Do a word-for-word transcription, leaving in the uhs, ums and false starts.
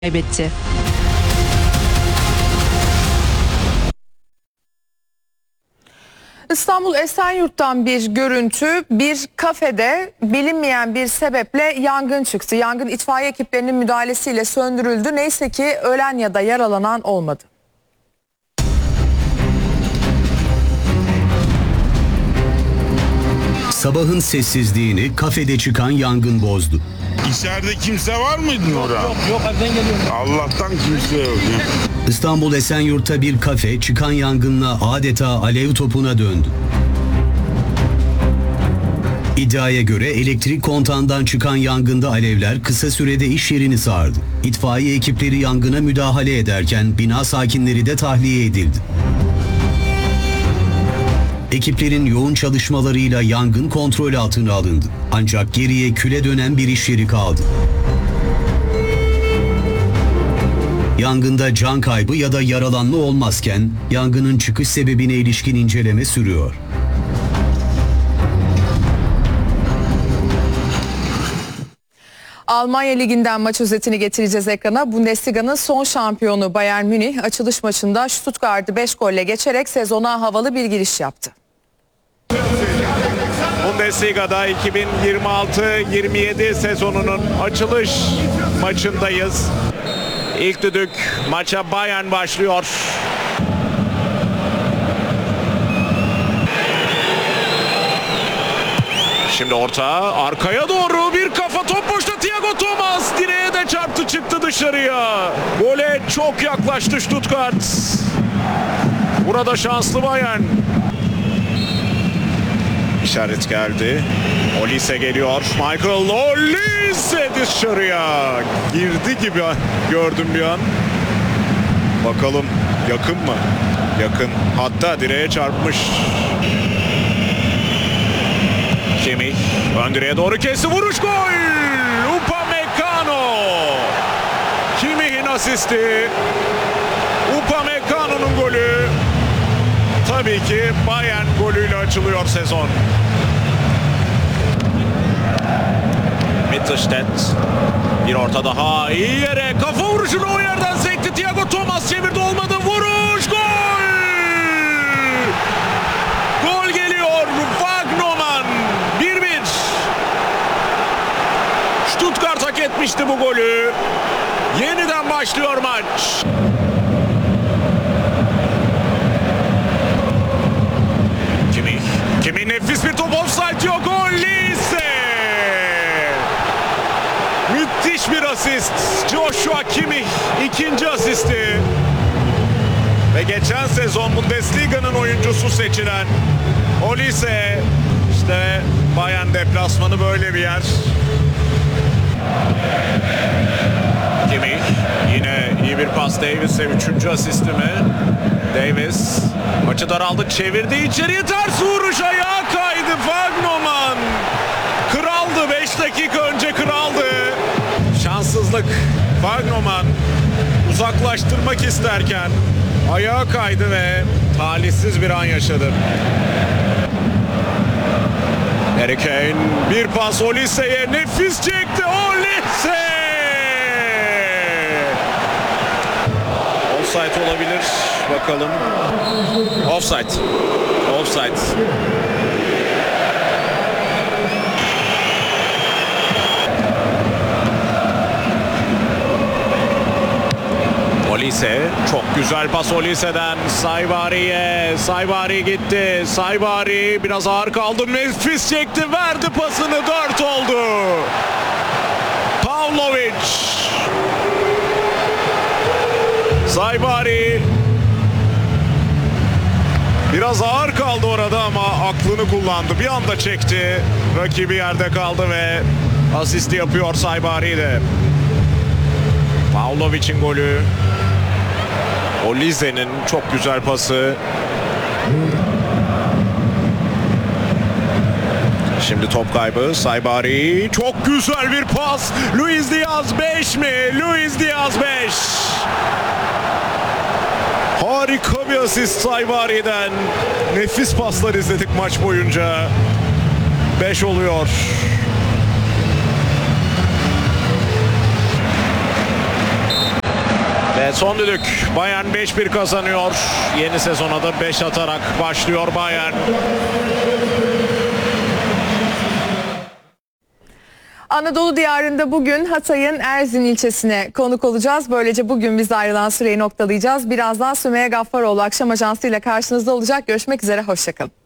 kaybetti. İstanbul Esenyurt'tan bir görüntü, bir kafede bilinmeyen bir sebeple yangın çıktı. Yangın itfaiye ekiplerinin müdahalesiyle söndürüldü. Neyse ki ölen ya da yaralanan olmadı. Sabahın sessizliğini kafede çıkan yangın bozdu. İçeride kimse var mıydı orada? Yok yok evden geliyorum. Allah'tan kimse yok. İstanbul Esenyurt'ta bir kafe çıkan yangınla adeta alev topuna döndü. İddiaya göre elektrik kontağından çıkan yangında alevler kısa sürede iş yerini sardı. İtfaiye ekipleri yangına müdahale ederken bina sakinleri de tahliye edildi. Ekiplerin yoğun çalışmalarıyla yangın kontrol altına alındı. Ancak geriye küle dönen bir iş yeri kaldı. Yangında can kaybı ya da yaralanma olmazken yangının çıkış sebebine ilişkin inceleme sürüyor. Almanya Ligi'nden maç özetini getireceğiz ekrana. Bundesliga'nın son şampiyonu Bayern Münih açılış maçında Stuttgart'ı beş golle geçerek sezona havalı bir giriş yaptı. Bundesliga'da iki bin yirmi altı yirmi yedi sezonunun açılış maçındayız. İlk düdük maça Bayern başlıyor. Şimdi orta arkaya doğru bir kafa top boşta Thiago Thomas direğe de çarptı çıktı dışarıya. Gole çok yaklaştı Stuttgart. Burada şanslı Bayern. İşaret geldi. Olise geliyor. Michael Olise dışarıya. Girdi gibi gördüm bir an. Bakalım yakın mı? Yakın. Hatta direğe çarpmış. Kimmich ön direğe doğru kesti. Vuruş gol. Upamecano. Kimmich'in asisti. Upamecano'nun golü. Tabii ki Bayern golüyle açılıyor sezon. Mittelstädt bir orta daha iyi yere kafa vuruşunu o yerden sekti. Thiago Thomas çevirdi olmadı. Vuruş gol! Gol geliyor. Wagnermann bir bir. Stuttgart hak etmişti bu golü. Yeniden başlıyor maç. Kimmich nefis bir top, offside yok. Olise! Müthiş bir asist. Joshua Kimmich ikinci asisti. Ve geçen sezon Bundesliga'nın oyuncusu seçilen Olise. İşte Bayern deplasmanı böyle bir yer. Kimmich yine iyi bir pas Davis'e, üçüncü asisti mi? Davis maçı daraldı, çevirdi içeriye, ters vuruş, ayağa kaydı Wagnermann. Kraldı, beş dakika önce kraldı. Şanssızlık. Wagnermann uzaklaştırmak isterken ayağa kaydı ve talihsiz bir an yaşadı. Harry Kane bir pas Olise'ye, nefis çekti Olise. Offside olabilir. Bakalım. Offside. Offside. Olise. Çok güzel pas Olise'den. Saibari'ye. Saibari gitti. Saibari biraz ağır kaldı. Nefis çekti. Verdi pasını. Dört oldu. Pavlovic. Saibari biraz ağır kaldı orada ama aklını kullandı. Bir anda çekti. Rakibi yerde kaldı ve asisti yapıyor Saibari de. Pavlovic'in golü. Olise'nin çok güzel pası. Şimdi top kaybı. Saibari çok güzel bir pas. Luis Diaz beş mi? Luis Diaz beş. Harika bir asist Saibari'den. Nefis paslar izledik maç boyunca. beş oluyor. Ve son düdük. Bayern beş bir kazanıyor. Yeni sezona da beş atarak başlıyor Bayern. Anadolu diyarında bugün Hatay'ın Erzin ilçesine konuk olacağız. Böylece bugün biz ayrılan süreyi noktalayacağız. Birazdan Sümeyye Gaffaroğlu akşam ajansıyla karşınızda olacak. Görüşmek üzere, hoşçakalın.